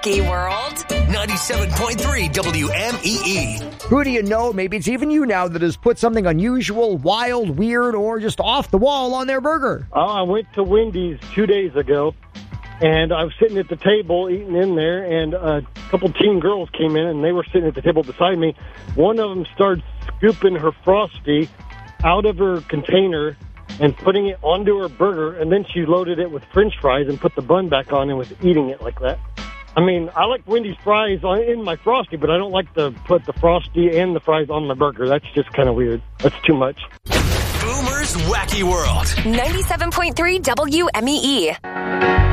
Wacky World. 97.3 WMEE. Who do you know, maybe it's even you now, that has put something unusual, wild, weird, or just off the wall on their burger? Oh, I went to Wendy's 2 days ago, and I was sitting at the table eating in there, and a couple teen girls came in, and they were sitting at the table beside me. One of them started scooping her Frosty out of her container and putting it onto her burger, and then she loaded it with French fries and put the bun back on and was eating it like that. I mean, I like Wendy's fries in my Frosty, but I don't like to put the Frosty and the fries on my burger. That's just kind of weird. That's too much. Boomer's Wacky World. 97.3 WMEE.